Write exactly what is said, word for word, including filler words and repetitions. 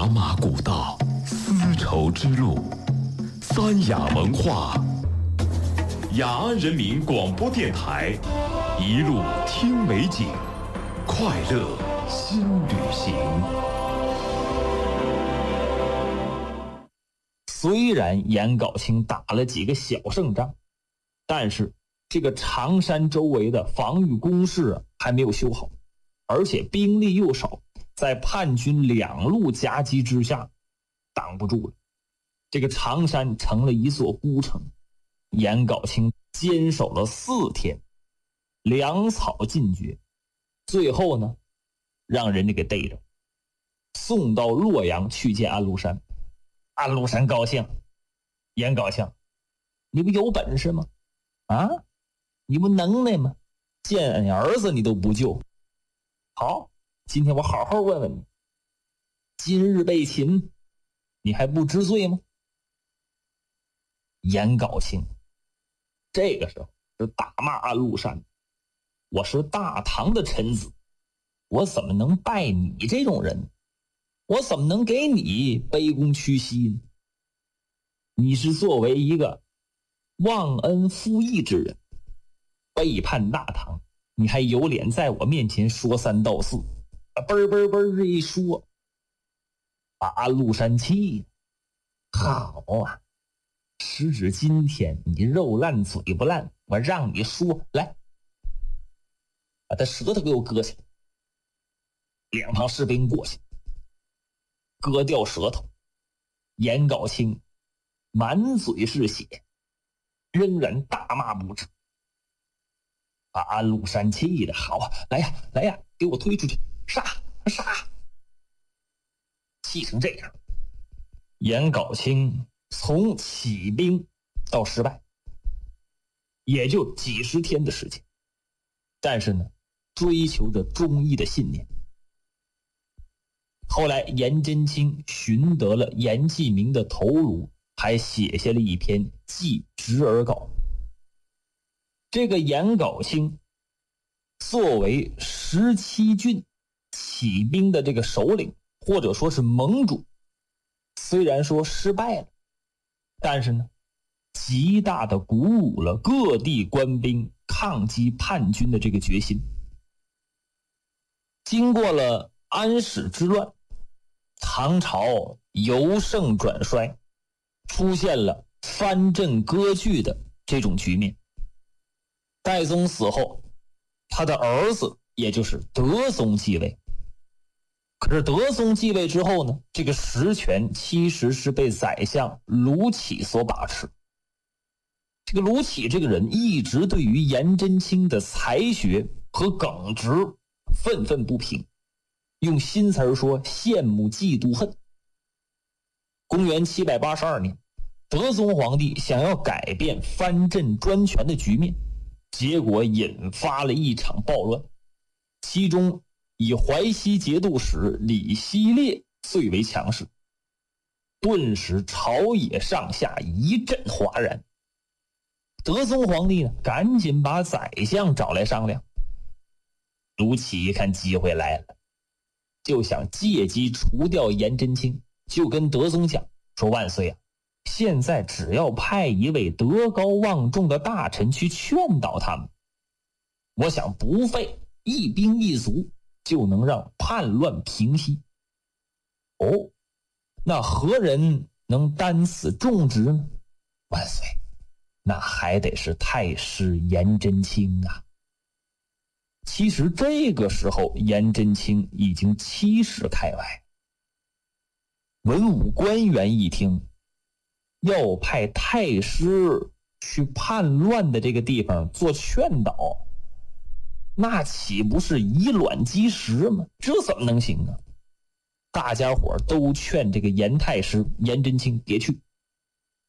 茶马古道，丝绸之路，三雅文化，雅安人民广播电台，一路听美景，快乐新旅行。 虽然颜杲卿打了几个小胜仗，但是这个常山周围的防御工事还没有修好，而且兵力又少，在叛军两路夹击之下挡不住了。这个常山成了一座孤城，颜杲卿坚守了四天，粮草尽绝，最后呢让人家给逮着，送到洛阳去见安禄山。安禄山高兴，颜杲卿，你不有本事吗？啊，你不能耐吗？见你儿子你都不救。好，今天我好好问问你，今日被擒，你还不知罪吗？颜杲卿这个时候就大骂安禄山，我是大唐的臣子，我怎么能拜你这种人？我怎么能给你卑躬屈膝呢？你是作为一个忘恩负义之人，背叛大唐，你还有脸在我面前说三道四，嘣嘣嘣一说，把安禄山气的。好啊，时至今天你肉烂嘴不烂，我让你说，来，把他舌头给我割下来。两旁士兵过去割掉舌头，颜杲卿满嘴是血，仍然大骂不止，把安禄山气的好啊，来呀来呀，给我推出去，杀杀！气成这样，颜杲卿从起兵到失败也就几十天的时间，但是呢追求着忠义的信念。后来颜真卿寻得了颜季明的头颅，还写下了一篇祭侄儿稿。这个颜杲卿作为十七郡起兵的这个首领，或者说是盟主，虽然说失败了，但是呢极大的鼓舞了各地官兵抗击叛军的这个决心。经过了安史之乱，唐朝由盛转衰，出现了藩镇割据的这种局面。代宗死后，他的儿子也就是德宗继位。可是德宗继位之后呢，这个实权其实是被宰相卢杞所把持。这个卢杞这个人一直对于颜真卿的才学和耿直愤愤不平，用新词儿说，羡慕嫉妒恨。公元七百八十二年，德宗皇帝想要改变藩镇专权的局面，结果引发了一场暴乱，其中以淮西节度使李希烈最为强势，顿时朝野上下一阵哗然。德宗皇帝呢，赶紧把宰相找来商量。卢杞一看机会来了，就想借机除掉颜真卿，就跟德宗讲说，万岁啊，现在只要派一位德高望重的大臣去劝导他们，我想不费一兵一卒就能让叛乱平息。哦，那何人能担此重职呢？万岁，那还得是太师颜真卿啊。其实这个时候颜真卿已经七十开外，文武官员一听要派太师去叛乱的这个地方做劝导，那岂不是以卵击石吗？这怎么能行啊？大家伙都劝这个颜太师颜真卿别去。